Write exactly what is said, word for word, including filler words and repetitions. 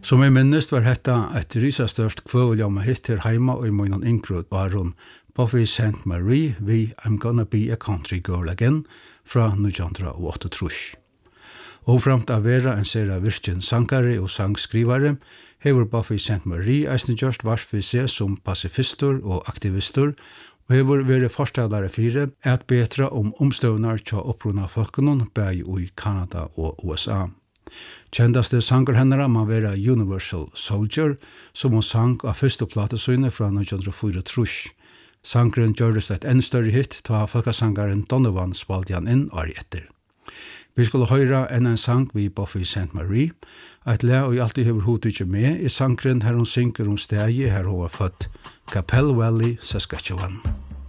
Som jeg minnes var hetta et risastørst kvøveljama hit her heima og i munnen ingrud var hun Buffy Saint Marie vi I'm Gonna Be a Country Girl Again fra nítjan áttaogtrýss. Og framt av vera en sera virkin sangare og sangskrivare hever Buffy Saint Marie eisne gjørst vars vi se som pasifistor og aktivistor og hever vere forstallare fire at betra om omstøvnar tja oppruna folkenon bæg i Kanada og U S A. Kjendaste sanger hennara man vera Universal Soldier, som hon sang av første platesøyne fra nítjan fýraogtrýss. Sangren gjøres et enn større hit, ta folkesangaren Donovan spalde han inn året etter. Vi skulle høyra enn en sang vi Buffy Saint Marie, et le og alltid hever hodet ikke med i sangren her hun synger om stegi her hun var født, Capel Valley, Saskatchewan.